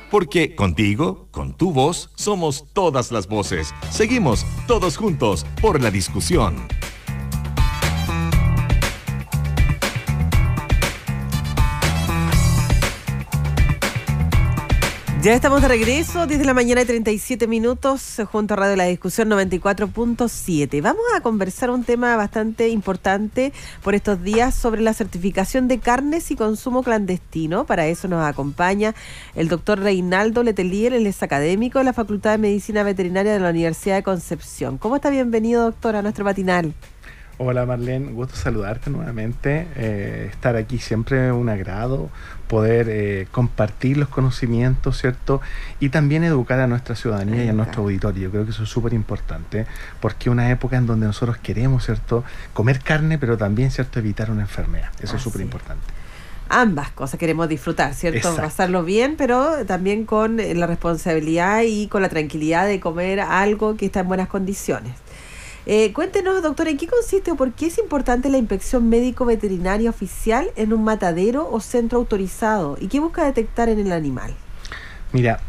Porque contigo, con tu voz, somos todas las voces. Seguimos todos juntos por la discusión. Ya estamos de regreso, 10 de la mañana y 37 minutos, junto a Radio La Discusión 94.7. Vamos a conversar un tema bastante importante por estos días sobre la certificación de carnes y consumo clandestino. Para eso nos acompaña el doctor Reinaldo Letelier, él es académico de la Facultad de Medicina Veterinaria de la Universidad de Concepción. ¿Cómo está? Bienvenido, doctor, a nuestro matinal. Hola Marlene, gusto saludarte nuevamente, estar aquí siempre un agrado, poder compartir los conocimientos, ¿cierto? Y también educar a nuestra ciudadanía y a nuestro auditorio. Yo creo que eso es súper importante, porque es una época en donde nosotros queremos, ¿cierto?, comer carne, pero también, ¿cierto?, evitar una enfermedad. Eso es súper importante. Ambas cosas queremos disfrutar, ¿cierto? Exacto. Pasarlo bien, pero también con la responsabilidad y con la tranquilidad de comer algo que está en buenas condiciones. Cuéntenos, doctor, ¿en qué consiste o por qué es importante la inspección médico-veterinaria oficial en un matadero o centro autorizado? ¿Y qué busca detectar en el animal? Mira,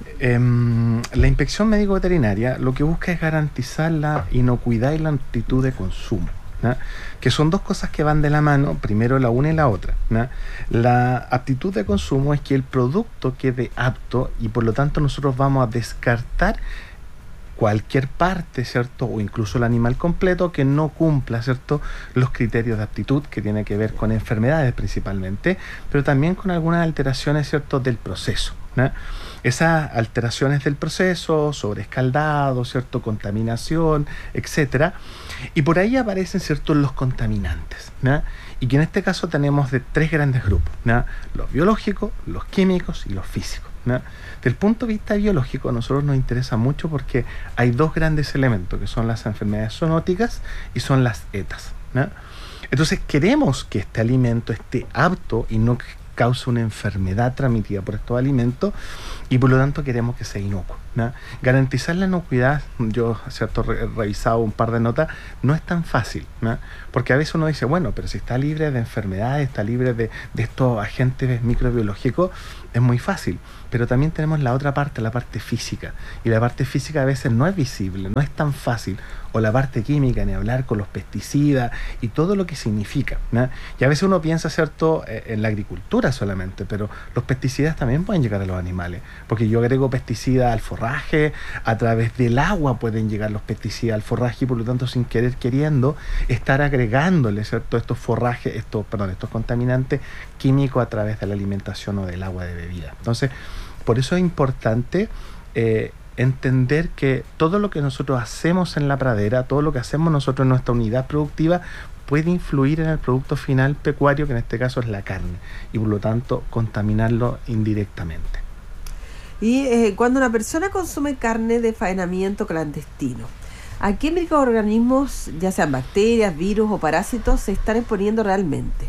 la inspección médico-veterinaria lo que busca es garantizar la inocuidad y la aptitud de consumo, ¿no? Que son dos cosas que van de la mano, primero la una y la otra, ¿no? La aptitud de consumo es que el producto quede apto y por lo tanto nosotros vamos a descartar cualquier parte, ¿cierto?, o incluso el animal completo que no cumpla, ¿cierto?, los criterios de aptitud, que tiene que ver con enfermedades principalmente, pero también con algunas alteraciones, ¿cierto?, del proceso, ¿no? Esas alteraciones del proceso, sobreescaldado, ¿cierto?, contaminación, etcétera, y por ahí aparecen, ¿cierto?, los contaminantes, ¿no? Y que en este caso tenemos de tres grandes grupos, ¿no? Los biológicos, los químicos y los físicos, ¿no? Del punto de vista biológico, a nosotros nos interesa mucho porque hay dos grandes elementos, que son las enfermedades zoonóticas y son las ETAs, ¿no? Entonces queremos que este alimento esté apto y no cause una enfermedad transmitida por estos alimentos, y por lo tanto queremos que sea inocuo, ¿no? Garantizar la inocuidad, yo, ¿cierto?, he revisado un par de notas, no es tan fácil, ¿no? Porque a veces uno dice, bueno, pero si está libre de enfermedades, está libre de estos agentes microbiológicos, es muy fácil. Pero también tenemos la otra parte, la parte física, y la parte física a veces no es visible, no es tan fácil, o la parte química, ni hablar con los pesticidas y todo lo que significa, ¿no? Y a veces uno piensa, ¿cierto?, en la agricultura solamente, pero los pesticidas también pueden llegar a los animales, porque yo agrego pesticidas al forraje, a través del agua pueden llegar los pesticidas al forraje, y por lo tanto, sin querer queriendo, estar agregándole, ¿cierto?, estos forrajes, estos contaminantes químicos a través de la alimentación o del agua de bebida. Entonces, por eso es importante entender que todo lo que nosotros hacemos en la pradera, todo lo que hacemos nosotros en nuestra unidad productiva, puede influir en el producto final pecuario, que en este caso es la carne, y por lo tanto contaminarlo indirectamente. Y cuando una persona consume carne de faenamiento clandestino, ¿a qué microorganismos, ya sean bacterias, virus o parásitos, se están exponiendo realmente?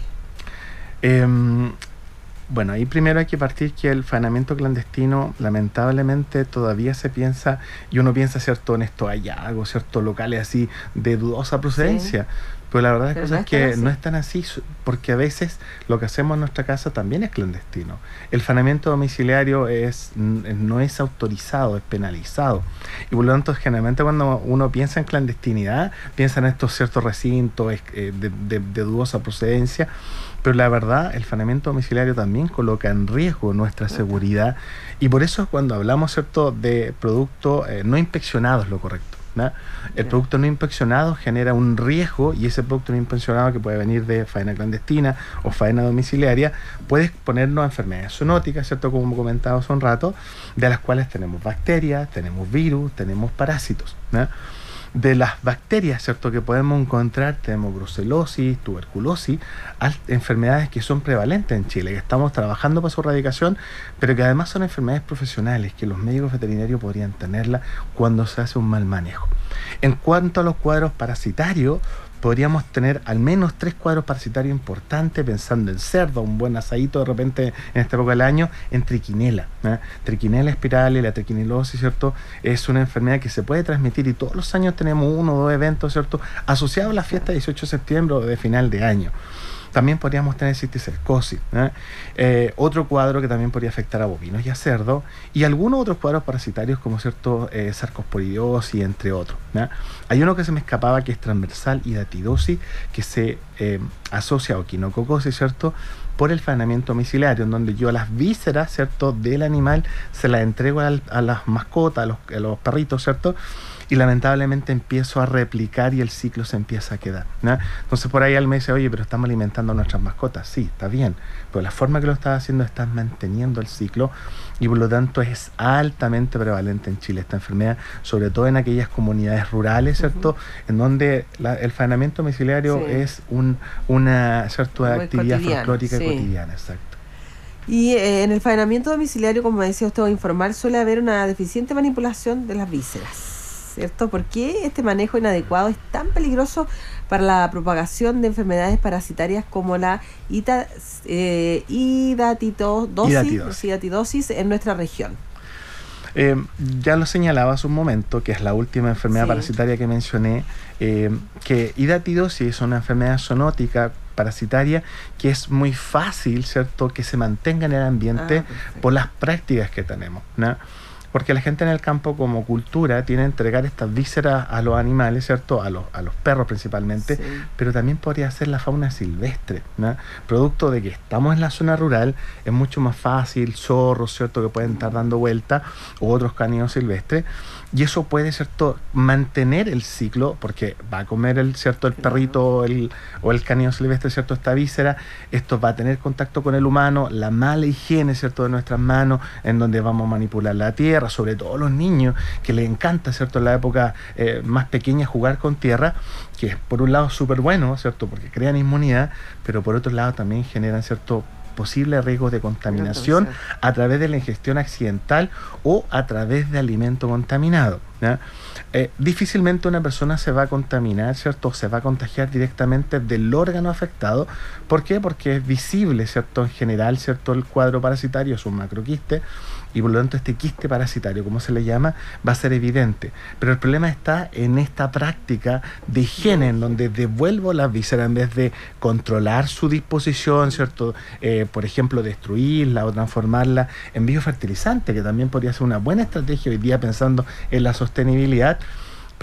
Bueno, ahí primero hay que partir que el faenamiento clandestino, lamentablemente, todavía se piensa, y uno piensa, ¿cierto?, en estos hallazgos, ¿cierto?, locales así de dudosa procedencia. Sí. Pero la verdad es que no es tan así, porque a veces lo que hacemos en nuestra casa también es clandestino. El faenamiento domiciliario no es autorizado, es penalizado. Y por lo tanto, generalmente cuando uno piensa en clandestinidad, piensa en estos ciertos recintos de dudosa procedencia. Pero la verdad, el faenamiento domiciliario también coloca en riesgo nuestra seguridad, y por eso cuando hablamos, ¿cierto?, de productos no inspeccionados, lo correcto, ¿no? El producto no inspeccionado genera un riesgo, y ese producto no inspeccionado, que puede venir de faena clandestina o faena domiciliaria, puede exponernos a enfermedades zoonóticas, ¿cierto?, como comentaba hace un rato, de las cuales tenemos bacterias, tenemos virus, tenemos parásitos, ¿no? De las bacterias, ¿cierto?, que podemos encontrar, tenemos brucelosis, tuberculosis, enfermedades que son prevalentes en Chile, que estamos trabajando para su erradicación, pero que además son enfermedades profesionales, que los médicos veterinarios podrían tenerlas cuando se hace un mal manejo. En cuanto a los cuadros parasitarios, podríamos tener al menos 3 cuadros parasitarios importantes, pensando en cerdo, un buen asadito de repente en esta época del año, en triquinela, ¿no? Triquinela espirale, la triquinelosis, ¿cierto?, es una enfermedad que se puede transmitir, y todos los años tenemos 1 o 2 eventos, ¿cierto?, asociados a la fiesta del 18 de septiembre o de final de año. también podríamos tener cisticercosis. Otro cuadro que también podría afectar a bovinos y a cerdos, y algunos otros cuadros parasitarios como cierto sarcosporidiosis, entre otros. Hay uno que se me escapaba, que es transversal hidatidosis, que se asocia a quinococosis, ¿cierto?, por el faenamiento domiciliario, en donde yo las vísceras, ¿cierto?, del animal se las entrego a las mascotas, a los perritos, ¿cierto?, y lamentablemente empiezo a replicar y el ciclo se empieza a quedar, ¿no? Entonces por ahí él me dice, oye, pero estamos alimentando a nuestras mascotas. Sí, está bien, pero la forma que lo estás haciendo, estás manteniendo el ciclo, y por lo tanto es altamente prevalente en Chile esta enfermedad, sobre todo en aquellas comunidades rurales, ¿cierto?, en donde el faenamiento domiciliario es una cierta actividad folclórica y cotidiana. Exacto. Y en el faenamiento domiciliario, como decía usted, informar, suele haber una deficiente manipulación de las vísceras, ¿cierto? ¿Por qué este manejo inadecuado es tan peligroso para la propagación de enfermedades parasitarias como la hidatidosis en nuestra región? Ya lo señalaba hace un momento, que es la última enfermedad parasitaria que mencioné, que hidatidosis es una enfermedad zoonótica parasitaria que es muy fácil, ¿cierto?, que se mantenga en el ambiente por las prácticas que tenemos, ¿no? Porque la gente en el campo, como cultura, tiene que entregar estas vísceras a los animales, ¿cierto?, a los perros principalmente, pero también podría ser la fauna silvestre, ¿no? Producto de que estamos en la zona rural, es mucho más fácil, zorros, ¿cierto?, que pueden estar dando vuelta, u otros caninos silvestres, y eso puede, ¿cierto?, mantener el ciclo, porque va a comer el perrito o el canino silvestre, ¿cierto?, esta víscera. Esto va a tener contacto con el humano, la mala higiene, ¿cierto?, de nuestras manos, en donde vamos a manipular la tierra, sobre todo los niños, que les encanta, ¿cierto?, en la época más pequeña jugar con tierra, que es por un lado súper bueno, ¿cierto?, porque crean inmunidad, pero por otro lado también generan, ¿cierto?, posibles riesgos de contaminación a través de la ingestión accidental o a través de alimento contaminado, ¿no? Difícilmente una persona se va a contaminar, ¿cierto?, se va a contagiar directamente del órgano afectado. ¿Por qué? Porque es visible, ¿cierto?, en general, ¿cierto?, el cuadro parasitario es un macroquiste, y por lo tanto este quiste parasitario, como se le llama, va a ser evidente. Pero el problema está en esta práctica de higiene, en donde devuelvo las vísceras en vez de controlar su disposición, ¿cierto?, por ejemplo, destruirla o transformarla en biofertilizante, que también podría ser una buena estrategia hoy día pensando en la sostenibilidad.